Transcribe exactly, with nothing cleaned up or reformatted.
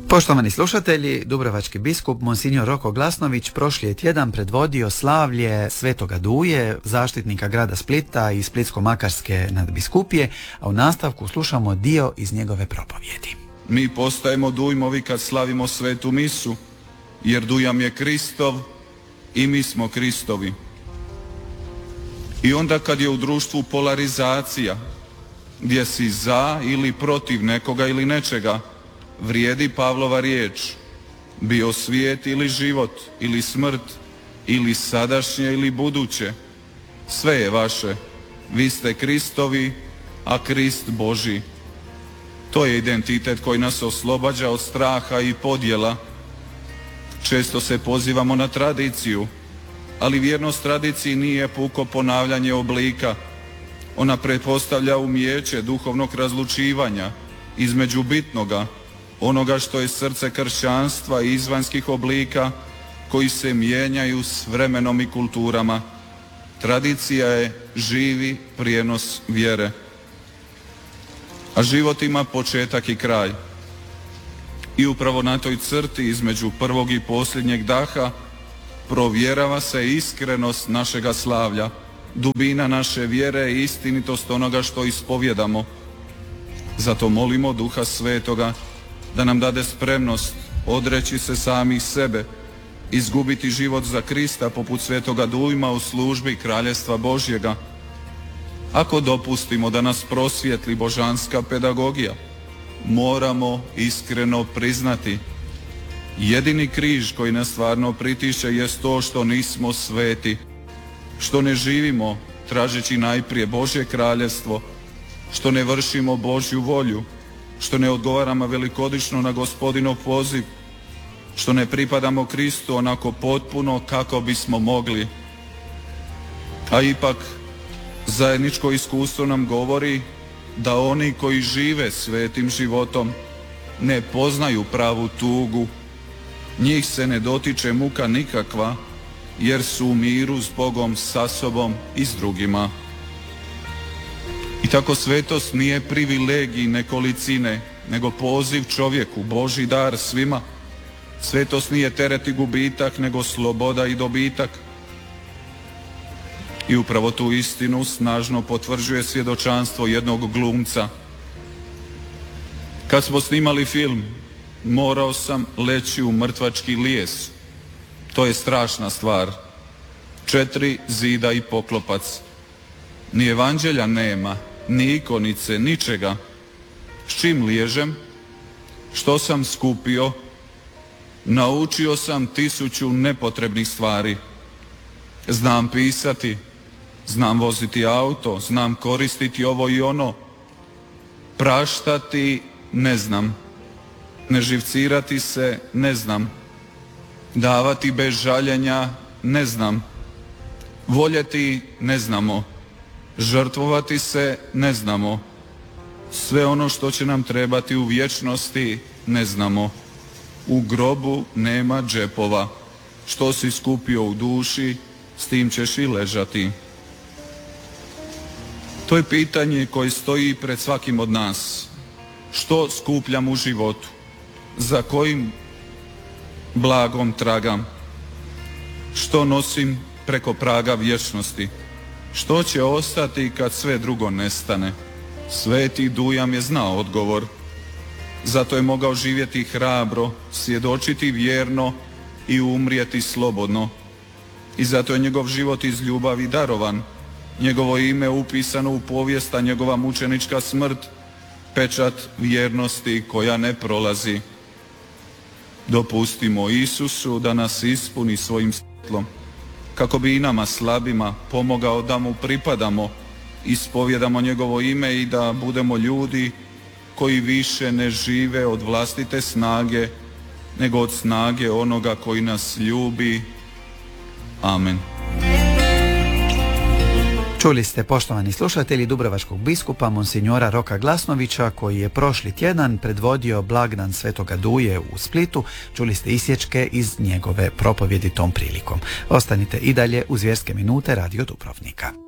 Poštovani slušatelji, dubrovački biskup Monsignor Roko Glasnović prošli je tjedan predvodio slavlje Svetoga Duje, zaštitnika grada Splita i Splitsko-makarske nadbiskupije, a u nastavku slušamo dio iz njegove propovjedi. Mi postajemo dujmovi kad slavimo svetu misu, jer dujam je Kristov i mi smo Kristovi. I onda kad je u društvu polarizacija, gdje si za ili protiv nekoga ili nečega, vrijedi Pavlova riječ: bio svijet ili život, ili smrt, ili sadašnje ili buduće, sve je vaše, vi ste Kristovi, a Krist Božji. To je identitet koji nas oslobađa od straha i podjela. Često se pozivamo na tradiciju, ali vjernost tradiciji nije puko ponavljanje oblika. Ona pretpostavlja umijeće duhovnog razlučivanja između bitnoga, onoga što je srce kršćanstva i izvanjskih oblika koji se mijenjaju s vremenom i kulturama. Tradicija je živi prijenos vjere. A život ima početak i kraj. I upravo na toj crti između prvog i posljednjeg daha provjerava se iskrenost našega slavlja, dubina naše vjere i istinitost onoga što ispovjedamo. Zato molimo Duha Svetoga da nam dade spremnost odreći se samih sebe, izgubiti život za Krista poput Svetoga Dujma u službi Kraljevstva Božjega. Ako dopustimo da nas prosvijetli božanska pedagogija, moramo iskreno priznati: jedini križ koji nas stvarno pritišće jest to što nismo sveti, što ne živimo tražeći najprije Božje kraljevstvo, što ne vršimo Božju volju, što ne odgovaramo velikodušno na Gospodinov poziv, što ne pripadamo Kristu onako potpuno kako bismo mogli. A ipak zajedničko iskustvo nam govori da oni koji žive svetim životom ne poznaju pravu tugu. Njih se ne dotiče muka nikakva, jer su u miru s Bogom, sa sobom i s drugima. I tako svetost nije privilegij nekolicine, nego poziv čovjeku, Božji dar svima. Svetost nije teret i gubitak, nego sloboda i dobitak. I upravo tu istinu snažno potvrđuje svjedočanstvo jednog glumca. Kad smo snimali film, morao sam leći u mrtvački lijes. To je strašna stvar. Četiri zida i poklopac. Ni evanđelja nema, ni ikonice, ničega. S čim liježem? Što sam skupio? Naučio sam tisuću nepotrebnih stvari. Znam pisati, znam voziti auto, znam koristiti ovo i ono. Praštati ne znam. Ne živcirati se ne znam. Davati bez žaljenja ne znam. Voljeti ne znamo. Žrtvovati se ne znamo. Sve ono što će nam trebati u vječnosti ne znamo. U grobu nema džepova. Što si skupio u duši, s tim ćeš i ležati. To je pitanje koje stoji pred svakim od nas. Što skupljam u životu? Za kojim blagom tragam? Što nosim preko praga vječnosti? Što će ostati kad sve drugo nestane? Sveti Dujam je znao odgovor. Zato je mogao živjeti hrabro, svjedočiti vjerno i umrijeti slobodno. I zato je njegov život iz ljubavi darovan. Njegovo ime upisano u povijest, a njegova mučenička smrt pečat vjernosti koja ne prolazi. Dopustimo Isusu da nas ispuni svojim svjetlom, kako bi i nama slabima pomogao da mu pripadamo, ispovjedamo njegovo ime i da budemo ljudi koji više ne žive od vlastite snage, nego od snage onoga koji nas ljubi. Amen. Čuli ste, poštovani slušatelji, dubrovačkog biskupa Monsignora Roka Glasnovića, koji je prošli tjedan predvodio blagdan Svetoga Duje u Splitu. Čuli ste isječke iz njegove propovjedi tom prilikom. Ostanite i dalje uz Vjerske minute Radio Dubrovnika.